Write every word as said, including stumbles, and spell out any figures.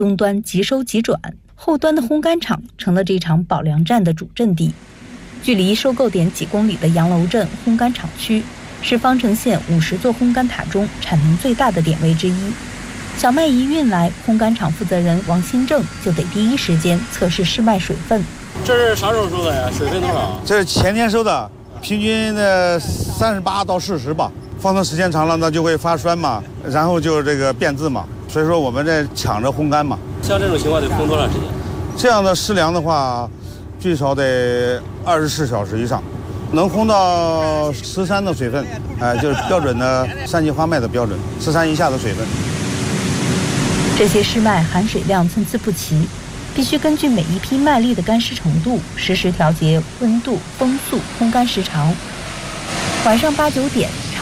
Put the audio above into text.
终端即收即转，后端的烘干厂成了这场保粮战的主阵地。距离收购点几公里的杨楼镇烘干厂区，是方城县五十座烘干塔中产能最大的点位之一。小麦一运来，烘干厂负责人王新正就得第一时间测试试麦水分。 这是啥时候收的呀？水分多少？ 这是前天收的，平均的三十八到四十吧。放的时间长了，那就会发酸嘛，然后就这个变质嘛。所以说我们在抢着烘干嘛。 像这种情况得烘多长时间？ 这样的湿粮的话，最少得二十四小时以上，能烘到十三的水分，哎、呃，就是标准的三级花麦的标准，十三以下的水分。 这些湿麦含水量参差不齐，必须根据每一批麦粒的干湿程度，实时调节温度、风速、烘干时长。晚上八九点，